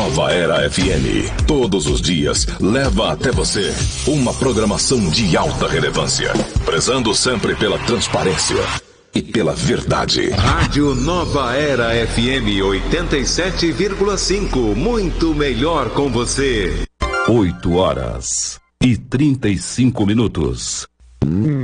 Nova Era FM. Todos os dias leva até você uma programação de alta relevância, prezando sempre pela transparência e pela verdade. Rádio Nova Era FM 87,5. Muito melhor com você. 8h35.